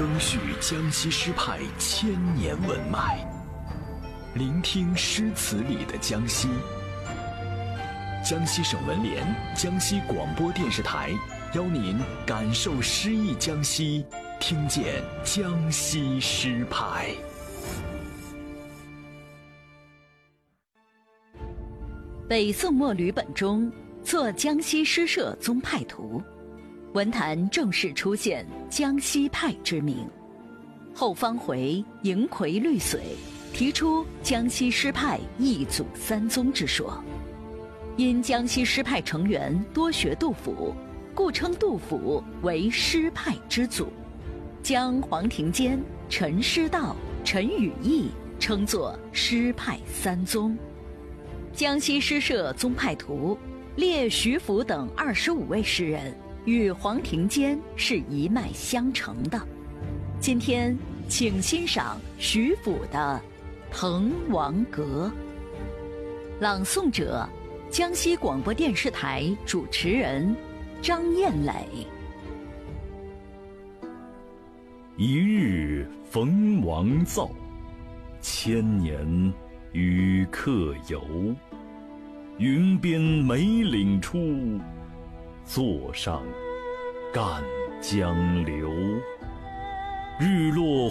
更续江西诗派千年文脉，聆听诗词里的江西。江西省文联、江西广播电视台邀您感受诗意江西，听见江西诗派。 北宋末吕本中作江西诗社宗派图，文坛正式出现江西派之名。后方回、迎葵绿髓提出江西诗派一祖三宗之说。因江西诗派成员多学杜甫，故称杜甫为诗派之祖，将黄庭坚、陈师道、陈与义称作诗派三宗。江西诗社宗派图列徐福等25位诗人与黄庭坚是一脉相承的。今天请欣赏徐福的《滕王阁》，朗诵者江西广播电视台主持人张燕磊。 一日逢王造，千年与客游。云边梅岭出，座上赣江流。日落